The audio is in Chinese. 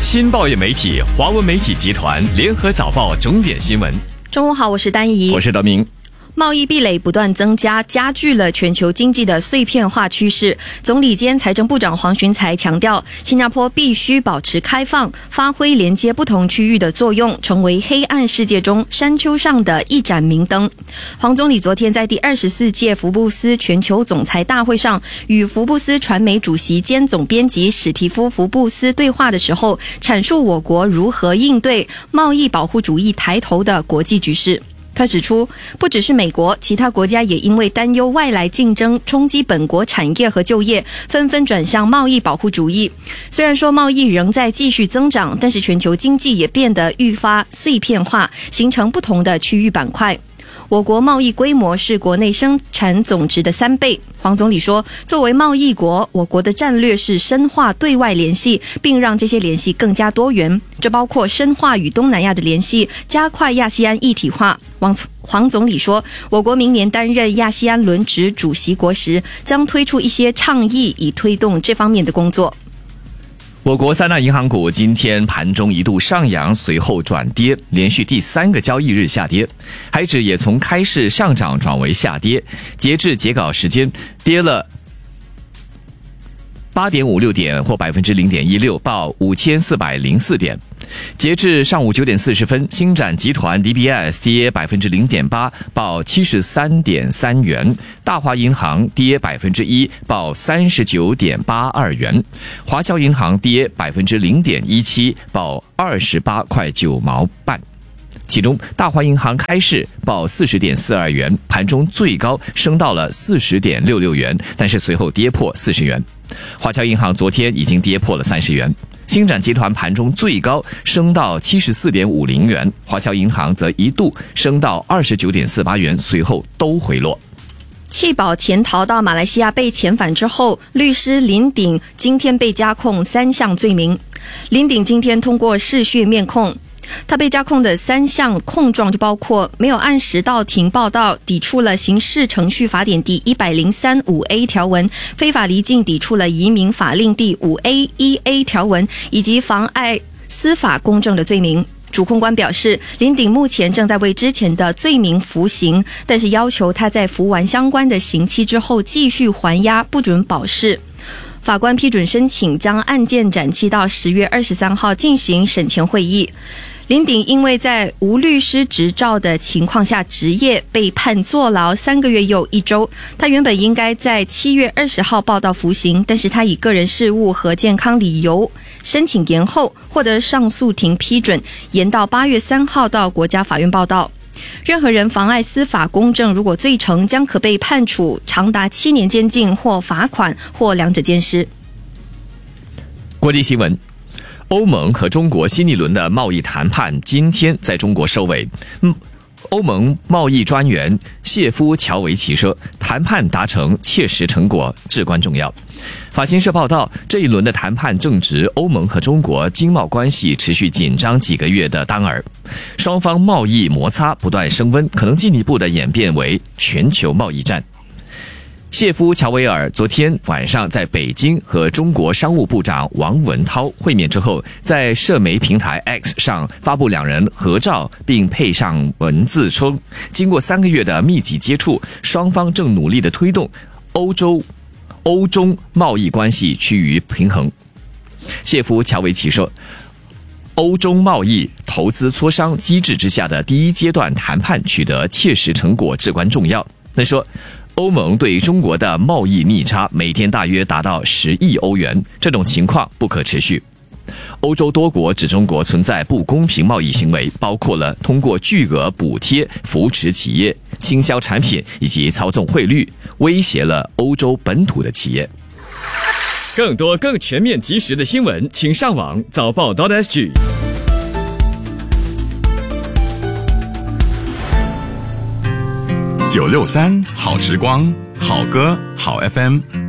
新报业媒体华文媒体集团联合早报重点新闻。 中午好，我是丹怡， 我是德明。 贸易壁垒不断增加，加剧了全球经济的碎片化趋势。总理兼财政部长黄循财强调，新加坡必须保持开放，发挥连接不同区域的作用，成为黑暗世界中山丘上的一盏明灯。黄总理昨天在第24届福布斯全球总裁大会上与福布斯传媒主席兼总编辑史蒂夫·福布斯对话的时候，阐述我国如何应对贸易保护主义抬头的国际局势。他指出，不只是美国，其他国家也因为担忧外来竞争冲击本国产业和就业，纷纷转向贸易保护主义。虽然说贸易仍在继续增长，但是全球经济也变得愈发碎片化，形成不同的区域板块。我国贸易规模是国内生产总值的3倍。黄总理说，作为贸易国，我国的战略是深化对外联系，并让这些联系更加多元，这包括深化与东南亚的联系，加快亚细安一体化。黄总理说，我国明年担任亚细安轮值主席国时，将推出一些倡议，以推动这方面的工作。 我国三大银行股今天盘中一度上扬，随后转跌，连续第3个交易日下跌。海指也从开市上涨转为下跌，截至截稿时间跌了 8.56 点或 0.16%， 报5404点。截至上午9点40分，星展集团 DBS 跌 0.8%， 报 73.3 元；大华银行跌 1%， 报 39.82 元；华侨银行跌 0.17%， 报28块9毛半。其中大华银行开市报 40.42 元，盘中最高升到了 40.66 元，但是随后跌破40元。华侨银行昨天已经跌破了30元。星展集团盘中最高升到 74.50 元，华侨银行则一度升到 29.48 元，随后都回落。 弃保潜逃到马来西亚被遣返之后，律师林鼎今天被加控3项罪名。林鼎今天通过视讯面控，他被加控的3项控状就包括没有按时到庭报到，抵触了刑事程序法典第103(5A) 条文，非法离境抵触了移民法令第5A1A 条文，以及妨碍司法公正的罪名。主控官表示，林鼎目前正在为之前的罪名服刑，但是要求他在服完相关的刑期之后继续还押，不准保释。法官批准申请，将案件展期到10月23号进行审前会议。林鼎因为在无律师执照的情况下执业，被判坐牢3个月又1周。他原本应该在7月20号报到服刑，但是他以个人事务和健康理由申请延后，获得上诉庭批准，延到8月3号到国家法院报到。任何人妨碍司法公正，如果罪成，将可被判处长达7年监禁或罚款，或两者兼施。 国际新闻，欧盟和中国新一轮的贸易谈判今天在中国收尾。欧盟贸易专员谢夫乔维奇说，谈判达成切实成果至关重要。法新社报道，这一轮的谈判正值欧盟和中国经贸关系持续紧张几个月的当儿，双方贸易摩擦不断升温，可能进一步的演变为全球贸易战。谢夫乔维尔昨天晚上在北京和中国商务部长王文涛会面之后，在社媒平台 X 上发布2人合照，并配上文字说，经过3个月的密集接触，双方正努力地推动欧中贸易关系趋于平衡。谢夫乔维奇说，欧中贸易投资磋商机制之下的第1阶段谈判取得切实成果至关重要。他说，欧盟对中国的贸易逆差每天大约达到10亿欧元，这种情况不可持续。欧洲多国指中国存在不公平贸易行为，包括了通过巨额补贴扶持企业、倾销产品以及操纵汇率，威胁了欧洲本土的企业。更多更全面及时的新闻，请上网早报.sg。 963好时光，好歌好 FM。